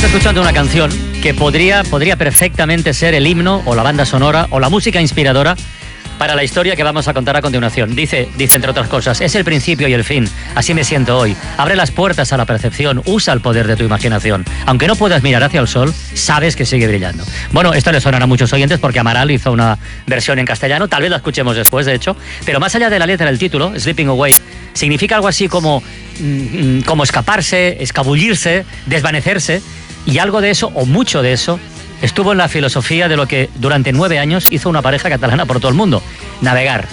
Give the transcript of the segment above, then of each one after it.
escuchando una canción que podría perfectamente ser el himno o la banda sonora o la música inspiradora para la historia que vamos a contar a continuación. Dice entre otras cosas, es el principio y el fin, así me siento hoy. Abre las puertas a la percepción, usa el poder de tu imaginación. Aunque no puedas mirar hacia el sol, sabes que sigue brillando. Bueno, esto le sonará a muchos oyentes porque Amaral hizo una versión en castellano, tal vez la escuchemos después, de hecho, pero más allá de la letra del título, Slipping Away, significa algo así como escaparse, escabullirse, desvanecerse, y algo de eso, o mucho de eso, estuvo en la filosofía de lo que durante 9 años hizo una pareja catalana por todo el mundo. Navegar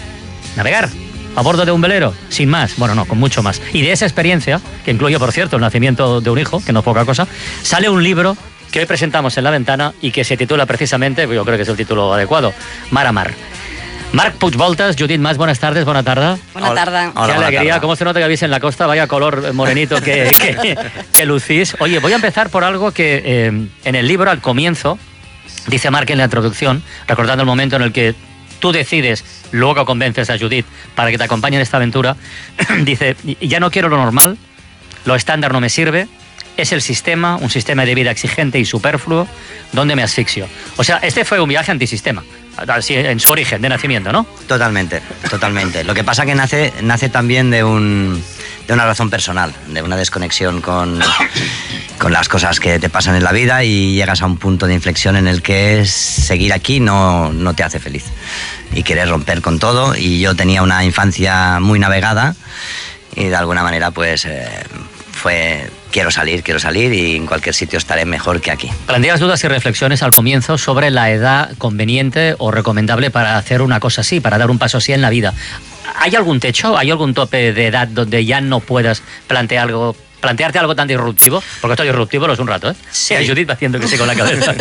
a bordo de un velero, sin más, bueno, no, con mucho más. Y de esa experiencia, que incluye, por cierto, el nacimiento de un hijo, que no es poca cosa, sale un libro que hoy presentamos en La Ventana y que se titula precisamente, yo creo que es el título adecuado, Mar a Mar. Marc Puigvoltas, Judit Mas, buenas tardes, bona tarda. Bona tarda. Qué alegría, cómo se nota que vivís en la costa, vaya color morenito que lucís. Oye, voy a empezar por algo que en el libro, al comienzo, dice Marc en la introducción, recordando el momento en el que tú decides, luego convences a Judit para que te acompañe en esta aventura, dice, ya no quiero lo normal, lo estándar no me sirve, es el sistema, un sistema de vida exigente y superfluo, donde me asfixio. O sea, este fue un viaje antisistema, así en su origen, de nacimiento, ¿no? Totalmente. Lo que pasa que nace también de una razón personal, de una desconexión con las cosas que te pasan en la vida, y llegas a un punto de inflexión en el que seguir aquí no te hace feliz y quieres romper con todo. Y yo tenía una infancia muy navegada y de alguna manera pues fue... Quiero salir y en cualquier sitio estaré mejor que aquí. Planteas dudas y reflexiones al comienzo sobre la edad conveniente o recomendable para hacer una cosa así, para dar un paso así en la vida. ¿Hay algún techo, hay algún tope de edad donde ya no puedas plantearte algo tan disruptivo? Porque esto disruptivo lo es un rato, ¿eh? Sí. Y Judit va haciendo que sí con la cabeza.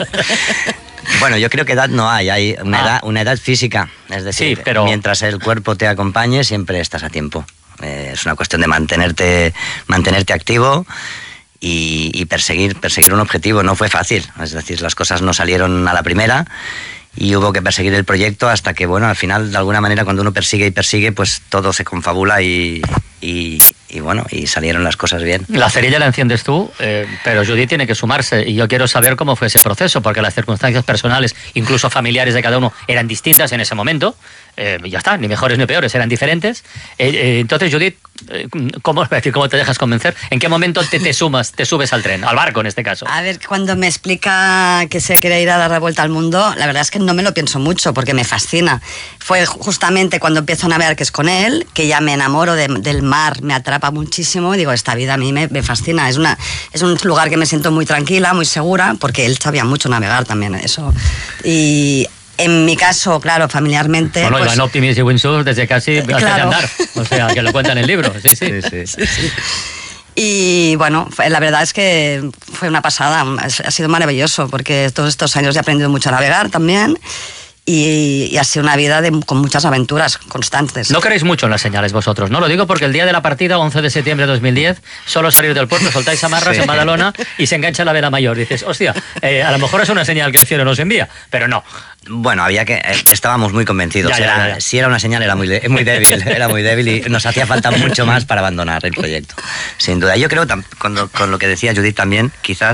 Bueno, yo creo que edad no hay una edad física. Es decir, sí, pero... mientras el cuerpo te acompañe, siempre estás a tiempo. Es una cuestión de mantenerte activo y perseguir un objetivo. No fue fácil, es decir, las cosas no salieron a la primera y hubo que perseguir el proyecto hasta que, bueno, al final, de alguna manera, cuando uno persigue, pues todo se confabula y bueno, y salieron las cosas bien. La cerilla la enciendes tú, pero Judit tiene que sumarse, y yo quiero saber cómo fue ese proceso, porque las circunstancias personales, incluso familiares de cada uno, eran distintas en ese momento. Ya está, ni mejores ni peores, eran diferentes. Entonces, Judit, ¿cómo te dejas convencer? ¿En qué momento te subes al tren, al barco en este caso? A ver, cuando me explica que se quiere ir a dar la vuelta al mundo, la verdad es que no me lo pienso mucho, porque me fascina. Fue justamente cuando empiezo a navegar, que es con él, que ya me enamoro del mar, me atrapa muchísimo, y digo, esta vida a mí me fascina. Es un lugar que me siento muy tranquila, muy segura, porque él sabía mucho navegar también, eso. Y... en mi caso, claro, familiarmente... Bueno, pues, iban Optimist y Windsurf desde casi hasta claro. andar. O sea, que lo cuentan en el libro. Sí. Y bueno, la verdad es que fue una pasada, ha sido maravilloso, porque todos estos años he aprendido mucho a navegar también. Y ha sido una vida con muchas aventuras constantes. No creéis mucho en las señales vosotros, ¿no? Lo digo porque el día de la partida, 11 de septiembre de 2010, solo salir del puerto, soltáis amarras en Badalona y se engancha la vela mayor. Dices, hostia, a lo mejor es una señal que el cielo nos envía, pero no. Bueno, estábamos muy convencidos. Ya. Si era una señal, era muy débil y nos hacía falta mucho más para abandonar el proyecto. Sin duda. Yo creo, con lo que decía Judit también, quizás